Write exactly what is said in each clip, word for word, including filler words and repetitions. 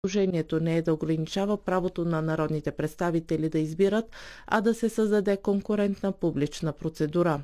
Предложението не е да ограничава правото на народните представители да избират, а да се създаде конкурентна публична процедура.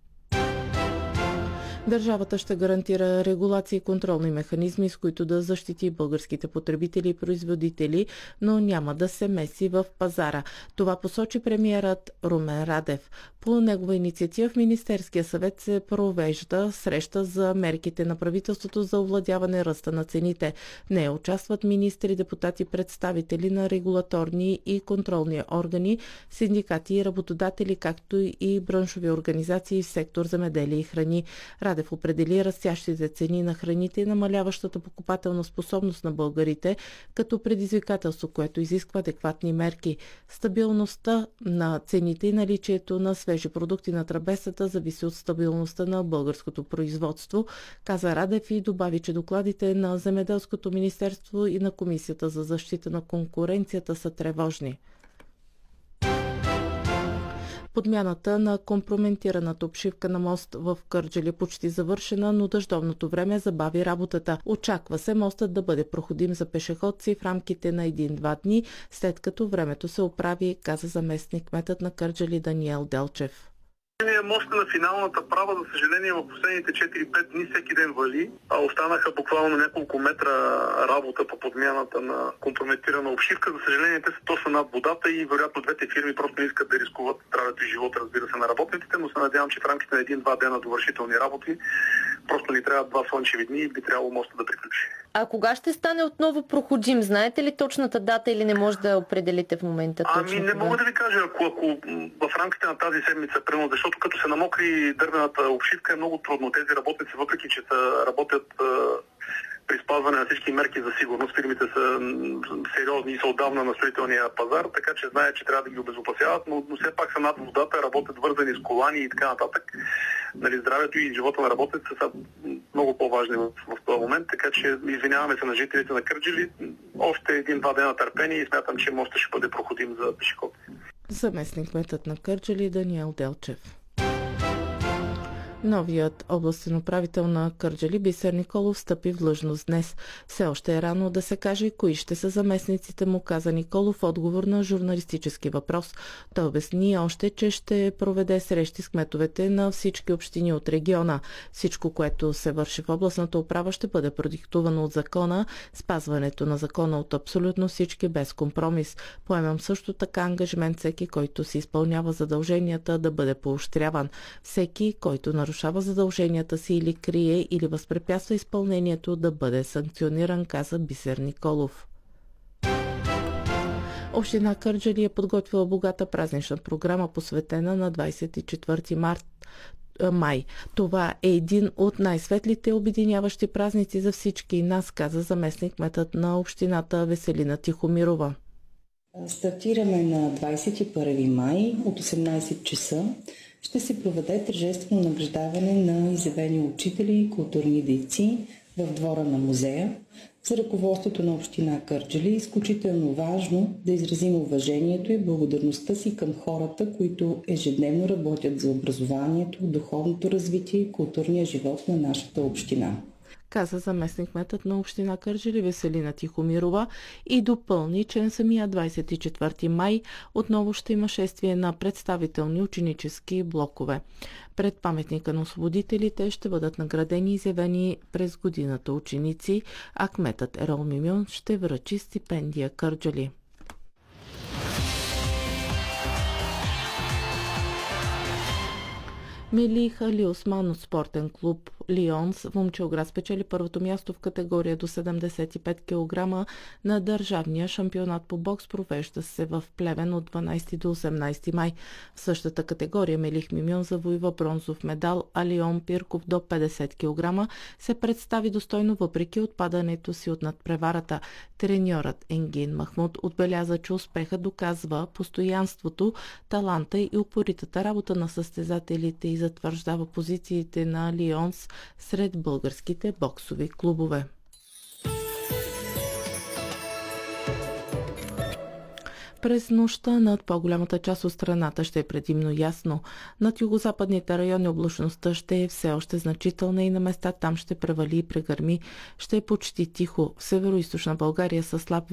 Държавата ще гарантира регулации и контролни механизми, с които да защити българските потребители и производители, но няма да се меси в пазара. Това посочи премиерът Румен Радев. По негова инициатива в Министерския съвет се провежда среща за мерките на правителството за овладяване ръста на цените. В нея участват министри, депутати, представители на регулаторни и контролни органи, синдикати и работодатели, както и браншови организации в сектор земеделие и храни. Радев определи растящите цени на храните и намаляващата покупателна способност на българите като предизвикателство, което изисква адекватни мерки. Стабилността на цените и наличието на свежи продукти на трапезата зависи от стабилността на българското производство, каза Радев и добави, че докладите на Земеделското министерство и на Комисията за защита на конкуренцията са тревожни. Подмяната на компрометираната обшивка на мост в Кърджали почти завършена, но дъждовното време забави работата. Очаква се мостът да бъде проходим за пешеходци в рамките на един-два дни, след като времето се оправи, каза заместник-кметът на Кърджали Даниел Делчев. Мост на финалната права, за съжаление, в последните четири-пет дни всеки ден вали. А останаха буквално няколко метра работа по подмяната на компрометирана обшивка. За съжаление, те са точно над водата и вероятно двете фирми просто не искат да рискуват здравето и живота, разбира се, на работниците, но се надявам, че в рамките на един-два дена довършителни работи просто ни трябва два слънчеви дни и би трябвало моста да приключи. А кога ще стане отново проходим? Знаете ли точната дата или не може да определите в момента точно? Ами не мога да ви кажа, ако, ако в рамките на тази седмица, примерно, защото като се намокри дървената обшивка е много трудно. Тези работници, въпреки че са, работят а, при спазване на всички мерки за сигурност, фирмите са сериозни и са отдавна на строителния пазар, така че знаят, че трябва да ги обезопасяват, но, но все пак са над водата, работят вързани с колани и така нататък. Нали, здравето и живота на работниците са много по-важни в, в този момент, така че извиняваме се на жителите на Кърджали. Още един-два дена търпение и смятам, че мостът ще бъде проходим за пешеходци. Заместник-кметът на Кърджали Даниел Делчев. Новият областен управител на Кърджали Бисер Николов встъпи в длъжност днес. Все още е рано да се каже кои ще са заместниците му, каза Николов в отговор на журналистически въпрос. Той обясни още, че ще проведе срещи с кметовете на всички общини от региона. Всичко, което се върши в областната управа, ще бъде продиктувано от закона, спазването на закона от абсолютно всички без компромис. Поемам също така ангажимент всеки, който си изпълнява задълженията, да бъде поощряван. Всеки, който нарушава задълженията си или крие или възпрепятства изпълнението, да бъде санкциониран, каза Бисер Николов. Община Кърджали е подготвила богата празнична програма, посветена на двадесет и четвърти март. май. Това е един от най-светлите обединяващи празници за всички нас, каза заместник-кметът на общината Веселина Тихомирова. Стартираме на двадесет и първи май от осемнадесет часа. Ще се проведе тържествено награждаване на изявени учители и културни дейци в двора на музея. За ръководството на община Кърджали е изключително важно да изразим уважението и благодарността си към хората, които ежедневно работят за образованието, духовното развитие и културния живот на нашата община, каза заместник-кметът на община Кърджали Веселина Тихомирова и допълни, че на самия двадесет и четвърти май отново ще има шествие на представителни ученически блокове. Пред паметника на освободителите ще бъдат наградени изявени през годината ученици, а кметът Ерол Мимюн ще връчи стипендия Кърджали. Мели Хали Осман от спортен клуб Лионс в Момчилград спечели първото място в категория до седемдесет и пет килограма на държавния шампионат по бокс, провежда се в Плевен от дванадесети до осемнадесети май. В същата категория Мелих Мимюн завоюва бронзов медал, а Лион Пирков до петдесет килограма се представи достойно въпреки отпадането си от надпреварата. Треньорът Енгин Махмуд отбеляза, че успехът доказва постоянството, таланта и упоритата работа на състезателите и затвърждава позициите на Лионс сред българските боксови клубове. През нощта над по-голямата част от страната ще е предимно ясно. Над югозападните райони облачността ще е все още значителна и на места там ще превали и прегърми. Ще е почти тихо. В северо-източна България са слаб